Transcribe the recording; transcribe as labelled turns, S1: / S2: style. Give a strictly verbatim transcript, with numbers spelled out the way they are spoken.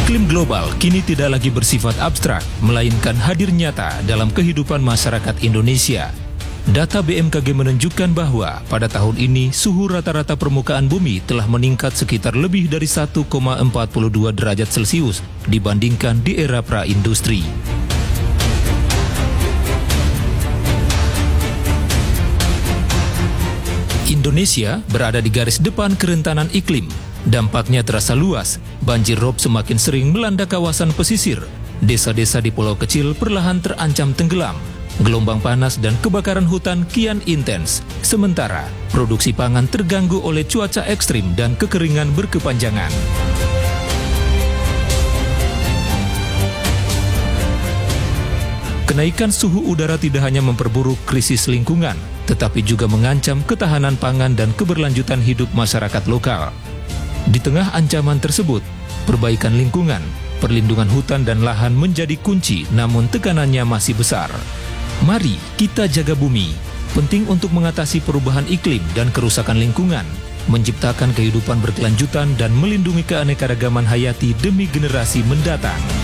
S1: Iklim global kini tidak lagi bersifat abstrak, melainkan hadir nyata dalam kehidupan masyarakat Indonesia. Data B M K G menunjukkan bahwa pada tahun ini suhu rata-rata permukaan bumi telah meningkat sekitar lebih dari satu koma empat dua derajat Celcius dibandingkan di era pra-industri. Indonesia berada di garis depan kerentanan iklim. Dampaknya terasa luas, banjir rob semakin sering melanda kawasan pesisir, desa-desa di pulau kecil perlahan terancam tenggelam, gelombang panas dan kebakaran hutan kian intens, sementara produksi pangan terganggu oleh cuaca ekstrim dan kekeringan berkepanjangan. Kenaikan suhu udara tidak hanya memperburuk krisis lingkungan, tetapi juga mengancam ketahanan pangan dan keberlanjutan hidup masyarakat lokal. Di tengah ancaman tersebut, perbaikan lingkungan, perlindungan hutan dan lahan menjadi kunci, namun tekanannya masih besar. Mari kita jaga bumi, penting untuk mengatasi perubahan iklim dan kerusakan lingkungan, menciptakan kehidupan berkelanjutan dan melindungi keanekaragaman hayati demi generasi mendatang.